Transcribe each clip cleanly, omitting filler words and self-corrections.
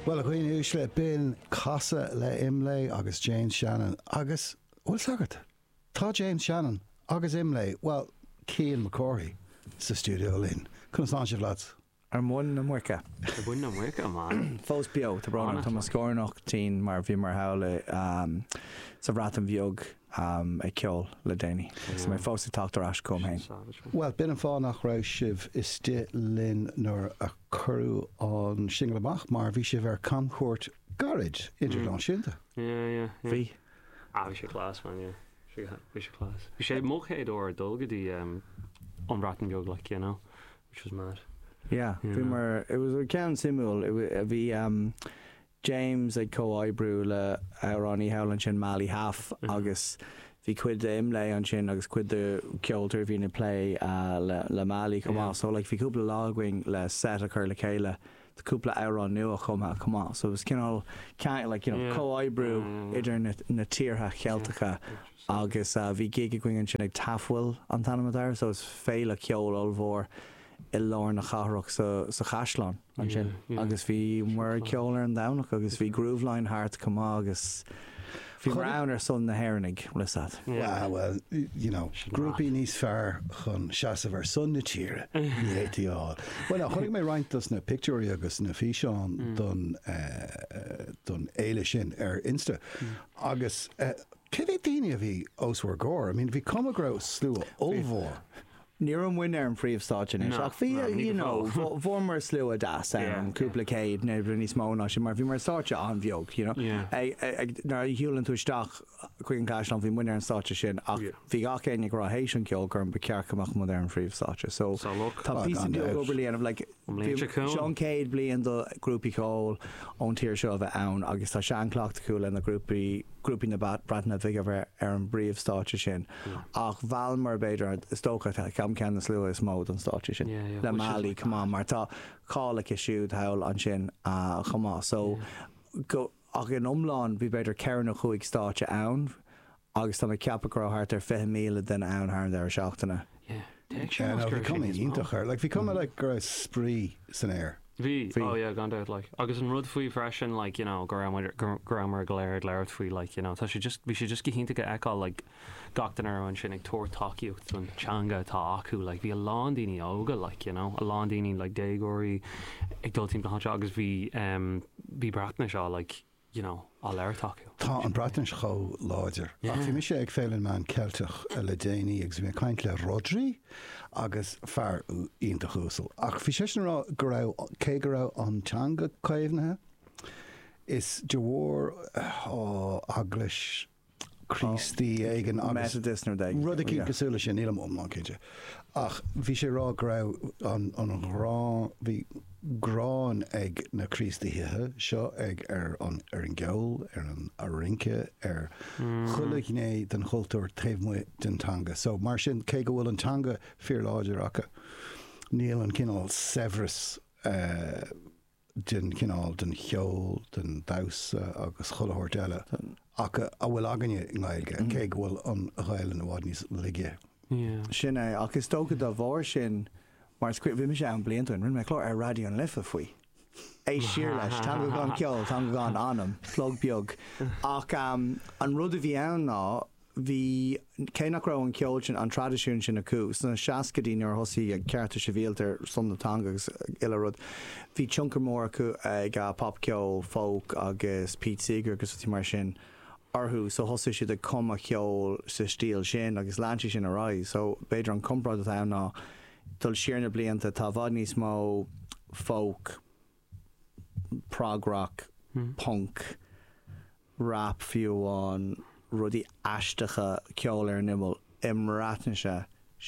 Well, a chuoine ús le bin casa le imlé agus James Shannon agus bhfuil sagart. Tá James Shannon agus imlé, well, Cian McCorry sa studio linn. Cún san sibh lads? Ar mún na muirce. Ar mún na muirce, man. Fós bio, tá brana Thomas Gornach tín mar bhí mar hála sa bhrátan bheog ag ceol le déine. So mé fós táachtar as com hain. Well, bin an fá nach raibh sibh is tí linn nuair a curú an Singleamach mar bhí sibh ar camchóirt garid idirnáisiúnta. Yeah. Bhí? Bhí sé clás, man, yeah. Bhí sé clás. Bhí sé móchéad ó dulgadí an bhrátan bheog, like, you know, which was mad. Yeah, it was a ceann simúil. Bhí James ag co-áibriú le Ronnie Howland sin Mali half agus bhí cuid de imlé an sin agus cuid de ceoltar bhí na play le Mali cumá. So like bhí cúpla lágwing le set a chur le chéile the cúpla Ron nua cumá. So it was kind of like, you know, co-áibriú idir na tíortha chealtacha agus bhí gig going sin ag tafhfuil an tanamadáir, so it's féile ceol olmhór I lár na chathraach sa chaisleán an sin. Agus bhí mar ceolar an damnach agus bhí Grooveline Heart cumá agus bhí round ar son na Heranig was that. Yeah, well, you know, grúpi níos fearr chun seasamh ar son na tíre hétíáil. Well, now, chunig mé rointas na picturí agus na físeán don éile sin ar Insta. Agus cé bhí daine a bhí osúir góir? I mean, bhí cumagrá slú olmhór. Níor an win ar an phríomhstáin is ach bhí, you know, bhórmar slú a das an cúplacéid na níos móna sin mar bhí mar státe an bheog, you know. Nar hiúlann tú isteach chuig an caiisleán bhí muine ar an státe sin ach bhí gach éine go hééis an ceol gur an becearcamach mu ar an phríomhstáte. So tá pí go blianamh like Sean Cade blian do grúpi cóil ón tíir seo bheith ann agus tá sean cleachtaúil na grúpi na bratna bhíh ar an bríomhstáte sin ach bhhealmar beidir stócha cam cean na slua is mód an státe sin le Mali cumá mar tá cála siúd heil an sin chumá. So go ach in omláin bhí beidir ceann na chuig státe ann agus tá ceapacráthart ar 5 míle den ann thar ar seachtainna. Bhí cum ítachar, like bhí cum like gur sprí san air. Bhí, gan out, like agus an rud faoi freisin, like, you know, grammar goléir leir faoi, like, you know, bhí sé just gihínta go eáil, like, gachtain ar an sin ag tóir taíocht an teanga tá acu, like, bhí a lán daoine óga, like, you know, a lán daoine, like, dégóirí ag dul tíim háte agus bhí bratna seo, like, you know, a leir taíocht. Tá an bratna seo láidir. Ach bhí mi sé ag féileann man ceilteach le déine agus bhí caint le Rodri agus fear ionta chúsal. Ach bhí sé sin go raibh cé go raibh an teanga caomhnathe is de bhór aglas Christy aigen Methodist nar deig rud a cí cosúla sin nílam omlán céide. Ach bhí sé rá go raibh an rá bhí grán ag na Christíthe seo ag ar an geol ar an arince ar chuligné den chultúir taobhmuid den tanga. So mar sin cé go bhfuil an tanga fear láidir acha níl an cinál Severus den cinál den cheol den daus agus chulathairt eile ach a bhfuil aganine in Gaeilge cé go bhfuil an ghail na bhád níos ligge. Sin é ach is tógad a bhór sin mar script bhí me sé an bliantain rinn me chlár ar radio an lifa faoi. É siar leis tá go gan ceol tá go gan anam flog beag ach an rud a bhí ann ná bhí cé nach rá an ceol sin an tradiisiún sin acu sanna seacadín ar thosaí ag cearta sivíaltar son natanga agus ile rud bhí tioncar mór acu ag pop ceol folk agus Pete Seeger agus tí mar sin arthú so thosa siad a cum a ceol sa stíl sin agus leanse sin ará so beidir an comprád a ann ná dul siarna blianta tá bhd níos mó folk prog rock punk rap fiúháin rudí aisteacha ceol ar nimel imráitneise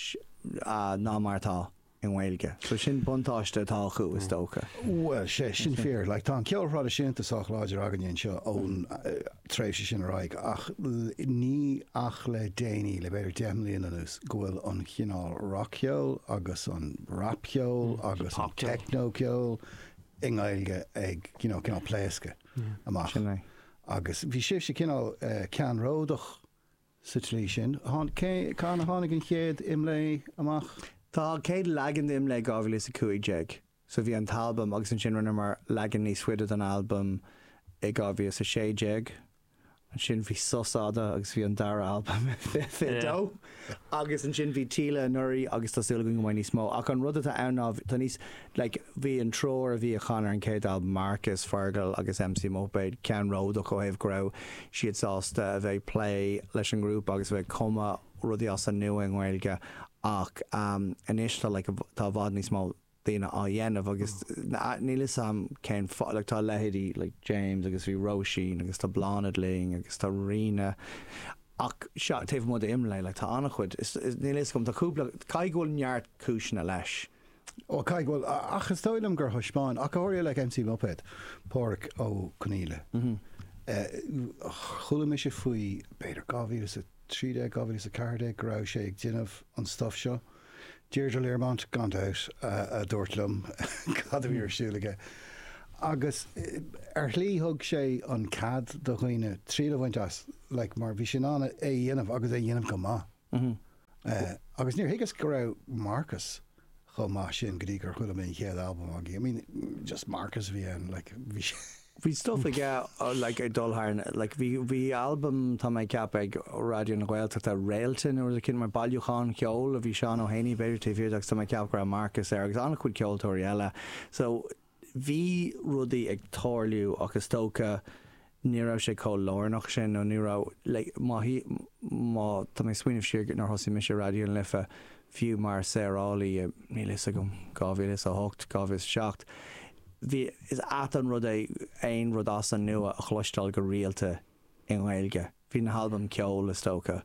ná martá in Gaeilge. So sin buntáiste tá chu is tócha. Well, sé sin fear, like tá an ceolrád a sinta sách láidir againn seo ón tréimhse sin aráig ach ní ach le déine le beidir 10 mbliana anús go bhfuil an cinál rockceol agus an rapceol agus an technoceol in Gaeilge ag cinál pléasca amach. Agus bhí sibh sé cinál cean ródach sa trí sin. Cá na tháinig an chéad imlé amach? Tá céad legan im le gábhfuil is a cuaig so bhí an talbam agus an sin rinne mar legan níos suiad an album I gábhí a sé jeg an sin bhí sosáda agus bhí an dara album fidó agus an sin bhí tíle nuirí agus tásúla go mai níos mó ach an rud a anmh tá níos bhí an tror a bhí a chanar an céad album Marcus Fergal agus MC Moped cean ród ó choibh grou siad sásta a bheith play leis an grúp agus bheith cuma rudí as an nua an Gaeilge ach inis tá bhd níos mó daine á dhéanamh agus nílas sam cén tá lehéadí James agus bhí Roisin agus tá Blánad Ling agus tá Rina ach seo taobh mud imlé tá annach chuid nílas gom táúpla caighil neart cisna leis. ó caighil achas stoilm gur thuspáin ach áir le MC Moped Porc ó Coníle. Chula me sé faoi beidir gáhí a 3 gáhí a cardé grá sé ag déanamh an stuff seo. Deirdre Learmont gant out a dúirtlumm cadhí ar siúlaige. Agus lí thug sé an cad do chuoine trí a bhaint as mar bhí sin anna é dhéanamh agus é dhéanamh go má. Agus níor higus go raibh Marcus chu má sin go dtí gur chuile mé chéad album agé. I mean, just Marcus bhí an bhí Bhí stuff ag dulthna bhí album tá mé cap ag radio na Gaelta tá réaltain ó cin mar bailúcháin ceol a bhí seán ó héine beidir TV agus tá cap gra Marcus agus anna chuid ceoltóirí eile. So bhí rudaí ag tórliú agus tócha ní raibh sé có lárnach sin ó ní raibh má tá mé swinmh siar nar thosaí mis radio an lifa fiú mar sérálaí nílas a gom 2008 2007. Bhí is an rud é rud as an nua a chluistáil go rialta in Gaeilge. Bhí na album ceol is tócha.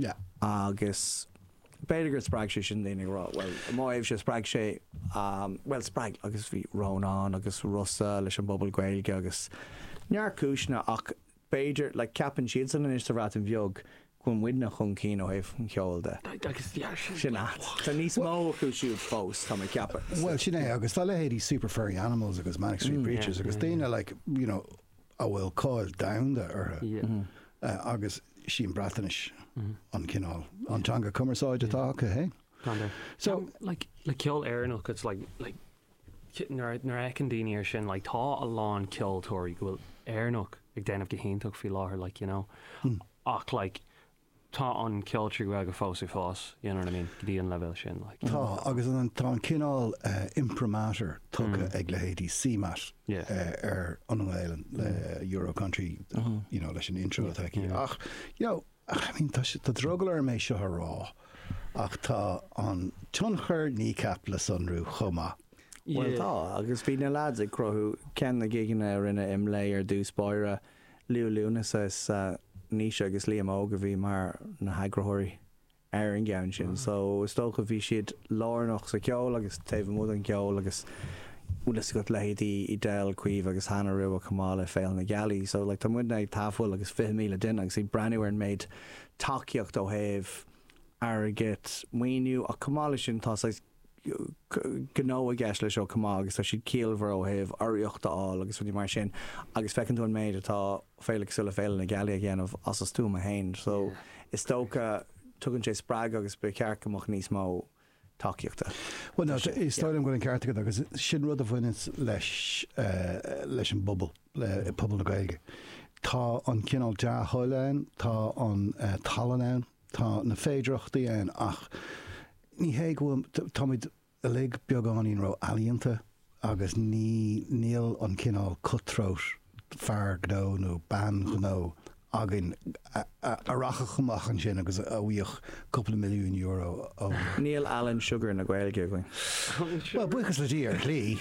Agus beidir gur sppraig sé sin daoine rá. Well, má éh sé sppraig sé sppraig agus bhí Rónán agus Russa leis an bobbal Gaeilge agus near cisna ach beidir ceapan siad san is rát an bheog chun widna chun cí ó éh an ceol de. Sin tá níos mó chu siúd fós tá ceapa. Well sin é agus tá lehéadí Super Furry Animals agus Manic Street Preachers agus daine a bhfuil cáil damda ortha agus sin bratanis an cinál antanga cumarsáid atá hé. So le ceol airnach it's nar ecin daoine ar sin tá a lán ceoltóirí go bhfuil airnach ag déanamh go héintach fi láthair ach tá an ceoltrí go fós I fós, you know what I mean? Dí an level sin Tá agus tá an cinál imprimatur tucha ag lehéadí CMAT ar an Éileán le Euro Country leis an intro ach tá drogal ar mééis seo rá ach tá an tunchar nícap le sunrú chuma. Well tá agus bhí na lads ag crothú cean na giganna rinne imlé ar dús báire liúnas is níos agus Liam óga bhí mar na hagrathirí ar an gceann sin. So is tócha bhí siad lárnach sa ceol agus taobh mód an ceol agus úlas go lehéadí I déil cuomh agus hána riú a cumála féil na gealaí. So tá muidna ag tafuil agus 5,000 duine agus ag breanúir an méid takeíocht ó thaobh airgit muoinú a cumála sin tá gnó a gceis leis ó cumá agus tá siad cíalmhar ó thaobh aíochta á agus bhí mar sin agus fecinn tú an méid atá féile sula féile na gealaí a ghéanamh as a stúm a hain. So is tócha tugann sé sppraig agus be cearcamach níos mó takeíochta. Well no, is stoilm go an ceartcha agus sin rud a bhaine leis an bobbal le pobal na Gaeilge. Tá an cinál de thoileáin, tá an talanán, tá na féidireachtaí an ach ní hé bhfuil táid a le beagáín ra alíonnta agus níl an cinál cutthroat fear gnó nó ban gnó agin a racha chumach an sin agus a bhuíoch €2 milliún ó. Níl Alan Sugar na Gaeilge going. Well buchas le dí ar lí.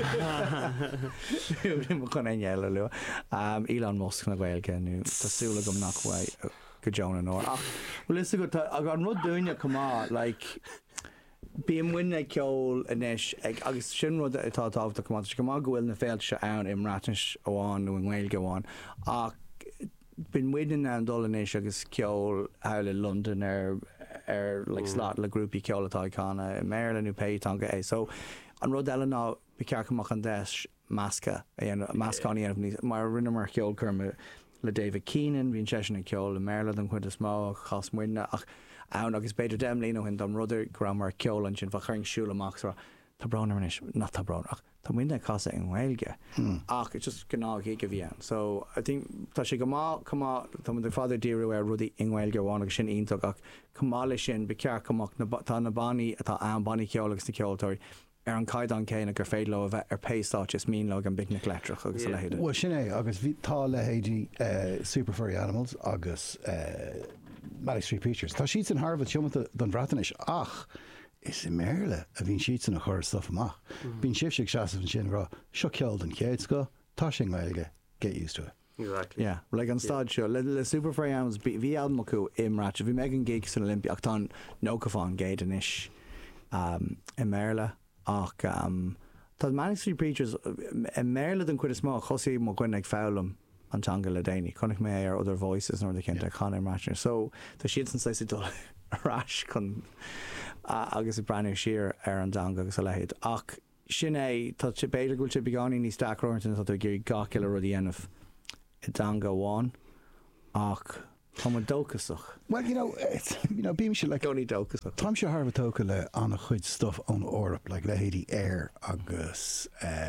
chun éile lu. Elon Musk na Gaeilge nu tásúla gom nachha go Joan nó. Well is go an rud dúine cumá bí muine ceol inis agus sin rud atá tábhta cumá go má gohfuil na féilte ann imráis óháin nó an Gaeilge amháin ach bin muidir an dolanéis agus ceol heile London ar slát le grúpi ceol atá cána I Maryland nó Péitanga é. So an rud eile ná be cearcamach an deis masca mascáí anmh níos mar rinne mar ceol chuma le David Keenan hín sé na ceol le Maryland an chuid is má chas muine ach ann agus beidir dem líon hin dom rudidir gra mar ceol an sin fa chuing siúla amach tá branar is not tá brán ach tá muine casa in Gaeilge ach it's just gná go bhíon so I think tá sé go má tá de fáidir díú ar rudí in Gaeilge bhána sin ionach ach cumála sin be cear cumach tá na baní atá an baní ceolalas na ceoltóirí ar an caiid an céine gur féad le a bheith ar pééistáit is mín le an big na letrach agus le héidir. Well sin é agus bhí tá le héidir Super Furry Animals agus Malik Street Preachers. Tá siad an Harvard siomata don bhratanis ach is i méle a bhín siad san a chur stuff amach. Bhín sibh seasamh sin rá seo ceol an céad go tá sin Gaeilge get used to it. Exactly. Yeah, like an stad show le Super Furry Animals bhí album acu imráte bhí megan gig san Olympia ach tá nócafán géad an isis i méle ach tá Malik Street Preachers i méle den cuid is má chosaí má gcuin ag fálam antanga le déine chunig mé ar other voices nó de cinnte Conor Matcher so tá siad san sa dul arás chun agus i breanú siar ar an danga agus a lehéad ach sin é tá si beidir gúil si beáí níos staróirtain tá gur gaciile rudí anmh i danga bháin ach tá dócasach. Well, bím se like Goni dócasach. Tám se Harvard tóca le anna chuid stuff ón Europe like le héadí Air agus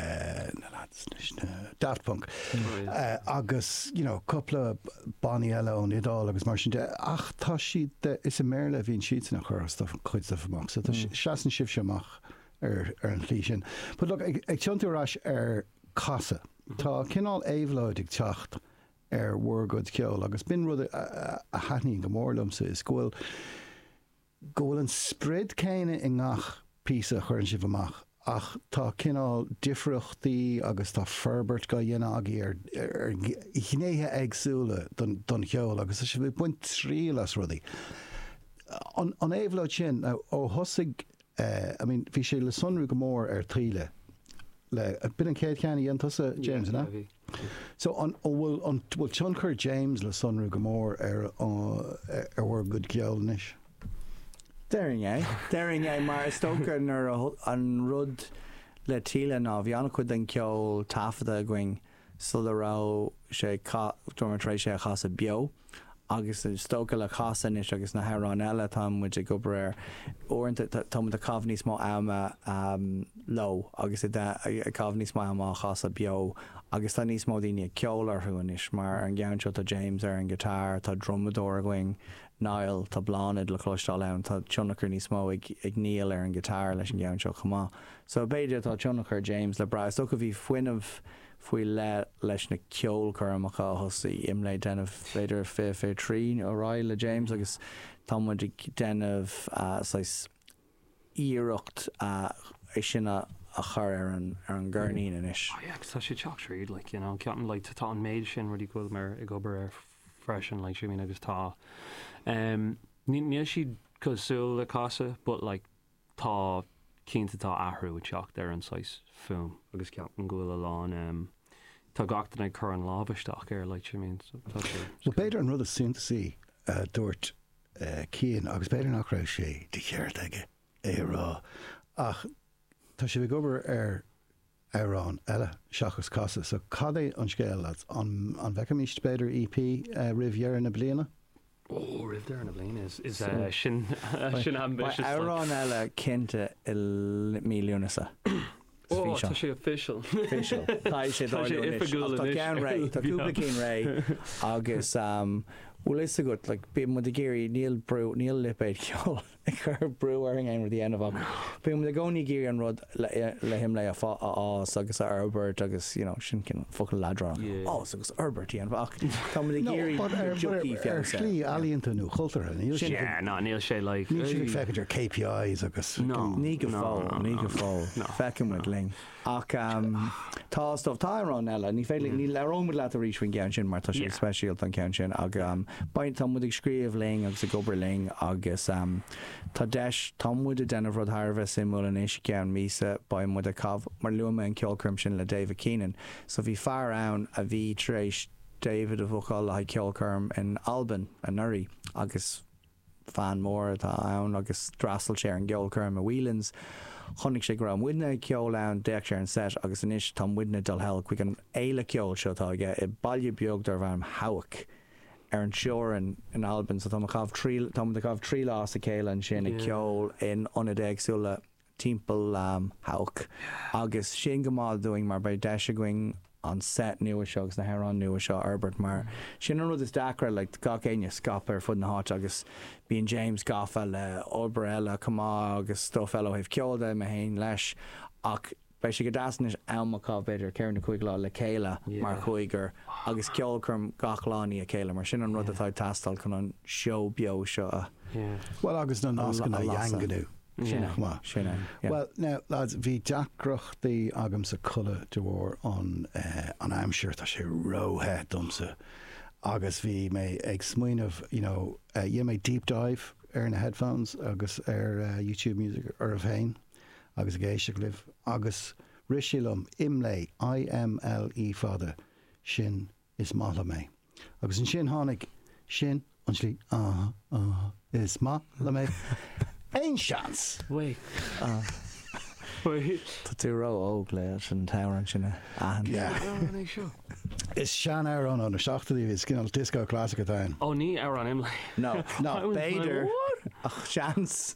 Daft Punk agus coupla baní eile ón Idal agus mar sin ach tá siad is a méle bhín siad na chur stuff chuid stuff amach so tá seaan sibh seach ar an chlí sin. But look ag tionúrás ar casa tá cinál éhlóid ag teacht ar Wargood ceol agus bin rud a hatníí go mórlamsa is ghfuil an spread céine i ngach písa chuann sibh amach ach tá cinál difriochtaí agus tá ferbert go dhéana agaí ar gnéthe agsúla don cheol agus is bh buint trí las rudaí. An éhlóid sin ó thosaigh bhí sé le sunrú go mór ar tríle le bin an céad cheanna dhéon tusa James na? So bhfuil tionchur James le sunrú go mór ar good ceolnis. Dearing é mar stocha nar an rud le tíle ná bhí anna chud an ceol tafada going sulará sé dormitrééis sé a chasa bio agus stocha le chasanis agus na herán eile tá muid go breir orintanta tá a cáhní má ama lo agus cáhní má ama chasa bio agus tá níos mó daoine ceolar thuanis mar an gceannseo tá James ar an gitar tá drummador going Niall tá bláid le chlóistá len tá tionachar níos mó ag níl ar an gitar leis an gceannseo chumá. So beidir tá tionachar James le bra so go bhí foiinemh faoi leis na ceol chu amachá thosaí imlé denmh féidir fé trí órá le James agus támuid denmh íireacht é sinna a chur ar an gurnín inis. Tá sé teach riad ceapan le tá an méid sin rudí goil mar i gobar ar freisin le sin agus tá. Níl siad cosúil le casa, but tá cinnta tá ahrú teach ar an sais fum agus ceapan goil lán tá gachtain ag chur an lábhaisteach ar le sin. Well, beidir an rud a syntasí dúirt cían agus beidir nach raibh sé de cheart aige é rá ach tá sé bh gobar ar Arán eile seachas casa so cad é an scéil an bheicimíist beidir EP rihhear na bliana? Rih there na bliana is sin ambitious. Arán eile cinnte i mílúnasa. Tá sé official. Tá sé cean ré tá cúpla cín ré agus bhfuil is a good bí mu géirí níl lipéid ceol chur breúar an aimir dhéanamh bí mu gcóí géir an rud le him le ás agus a Herbert agus sin cin focail ledrá ás agus Herbert dhéanamh ach tá mu géirí slí alíonntaú chultar níl sé le ní feidir KPIs agus ní go fáil fecimid ling ach tá stop tárán eile ní féile ní lerómid le a ríshain cean sin mar tá sé speisialt an cean sin ag baint tá muid ag scríomh ling agus a gobar ling agus tá deis tá muid a denmh rud Harbh simú in éis cean mísa ba muid a cabh mar luama an ceolcrim sin le David Keenan so bhí fear ann a bhí trééis David a bhuaáil le ceolcurm in Alban a Nuri agus fan mór tá ann agus drasal sé an ceolcurm a Whelans chonig sé gra muidna ceol ann deach sé an set agus inis tá muidna dul hell chuig an éile ceol seotá aige I bailú beag dar bharm hawic ar an seoir in Alban so tá chah trí lás a céile an sin I ceol in onadéagsúla timppel hauk agus sin goá doing mar bei de going an set nua segus na herán nua seo Herbert mar sin an rud is dacra le ga céine scapar fud na háit agus bíon James Gaffa le Oberella cumá agus stofellow hih ceolda me hain leis ach bei si go dasnis amachá beidir ceir na chuig lá le céile mar chuigur agus ceolcurm gachláí a céile mar sin an rud atá tastal chun an seo bio seo Well agus na náscan na dheanganú. Sinna. Well, now, lads, bhí deacrochtaí agam sa cula de bhór an aimseir tá sé róthe domsa agus bhí mé ag smuoinmh, dhé mé deep dive ar na headphones agus ar YouTube Music ar a bhéin agus géise libh agus risilum imlé IMLE fada sin is mála mé. Agus an sin tháinig sin an slí is mála mé. Ein chance. Wait. Tá tú rá óg le an taran sinna Is sean ar an seachtaí is cinnal disco clásic a tain. Oh, ní ar an imlé. No, béidir ach seans.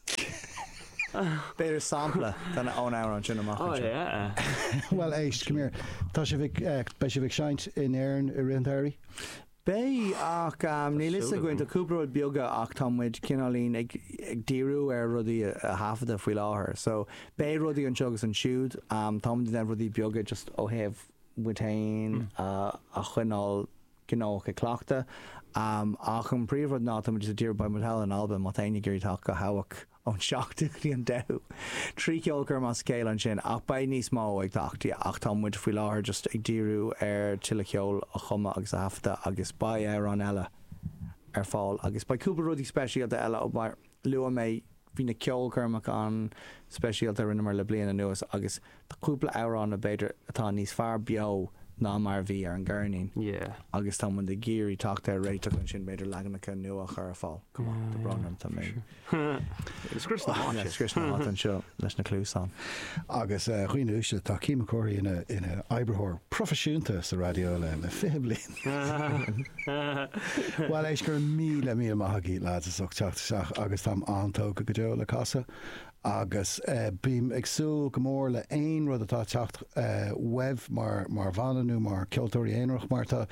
Béidir sampla den ón an sinna amach. Oh, yeah. Well, éist, come here. Tá sé bhíh seint in éireann i rintáirí? Bé ach ní is a goint a cúpróid bioga ach támuid cinálín ag díú ar rudí a hafada faoi láthair. So bé rudí an segus an siúd támuid den rudí bioga just ó heh mutain a chuinál gnácha cleachta ach an príomhrod ná támuid a dír ba mutal an alba má taine guríteach go hahaach ón seachtaí an dehu. Trí ceolcar má scéil an sin ach ba níos má ag tachtaí ach támuid faoi láthair just ag díú ar tuile ceol a chuma agus a hafta agus ba ar an eile ar fáil agus ba cúpla rudí speisialta eile ó mar lua mé hí na ceolcarmach an speisialta rinne mar le bliana nuas agus cúpla árán a beidir atá níos fear beo ná mar bhí ar an gcurnaín. Agus tá de géirí tácht ar réiteach an sin beidir legannacha nua chu ar fáil. De branam tá mé. Scris na an seo leis na clúsán. Agus chuoinúise tá cíimecóirí ina oibrethóir profisiúnta sa radio le fithe bliain. Well, éis gur míle maithagaí láidir teach agus tá antóga go deo le casa. Agus bím agsúil go mór le aon rud atá teacht webh mar bhananú mar ceoltóirí éonrach mar tá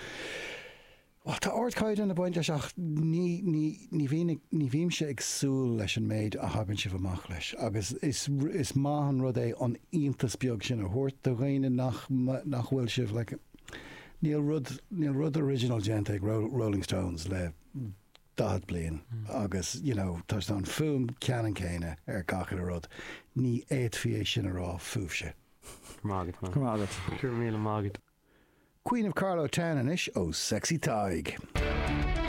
ordcaid an na bainte seach ní bhím se agsúil leis an méid a hagann si bhamach leis. Agus is maithan rud é an iontas beag sin a thuirt do ghaoine nach bhfuil sibh le níl rud original gent ag Rolling Stones le dad blian agus tá an fum cean céine ar gachar a rud ní éadfié sin ará fuúbse. Mágad. Mágad. Cur míle mágad. Queen of Carlo Tannen is ó Sexy Tig.